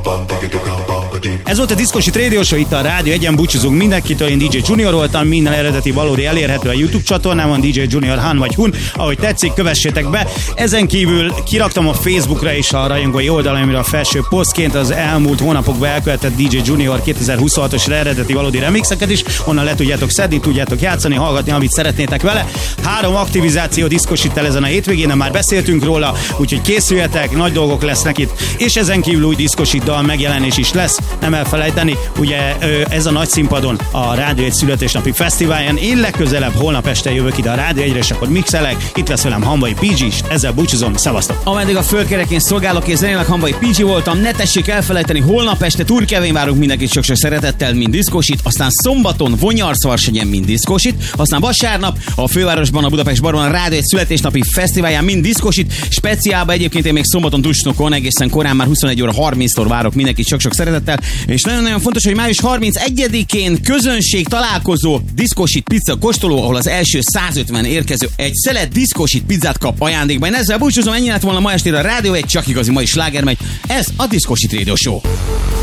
Ez volt a Diszkosit Radio Show itt a Rádió Egyen, búcsúzunk mindenkitől, én DJ Junior voltam, minden eredeti valódi elérhető a YouTube csatornámon, DJ Junior Han vagy Hun, ahogy tetszik, kövessétek be. Ezen kívül kiraktam a Facebookra is a rajongói oldalaimra a felső posztként az elmúlt hónapokban elkövetett DJ Junior 2026-os eredeti valódi remixeket is, onnan le tudjátok szedni, tudjátok játszani, hallgatni, amit szeretnétek vele. 3 aktivizáció diszkosittel ezen a hétvégén, már beszéltünk róla, úgyhogy készüljetek, nagy dolgok lesznek itt, és ezen kívül új diszkosiddal megjelenés is lesz, nem elfelejteni, ugye ez a nagy színpadon a Rádió 1 születésnapi fesztiválján, én legközelebb holnap este jövök ide a Rádió 1-re, és akkor mixelek, itt lesz velem Hamvai PG is, ezzel búcsúzom, szevasztok! Ameddig a fölkerekén szolgálok és zenélek, Hamvai PG voltam, ne tessék elfelejteni, holnap este Turkevén várunk mindenkit sok-sok szeretettel, mind diszkosit, aztán szombaton Vonyarszvarsenyen, mind diszkosit, aztán vasárnap a fővárosban, a Budapest Barban a Rádió 1 születésnapi fesztiválján, mind diszkosit, speciálban egyébként én még szombaton Tusnokon egészen korán már 21 óra 30-tól várok mindenkit sok-sok szeretettel, és nagyon-nagyon fontos, hogy május 31-én közönség találkozó diszkosit pizza kóstoló, ahol az első 150 érkező egy szelet diszkosit pizzát kap ajándékba. Én ezzel búcsúzom, ennyi lett volna ma estére a Rádió 1, csak igazi mai sláger megy. Ez a Diszkosit Radio Show.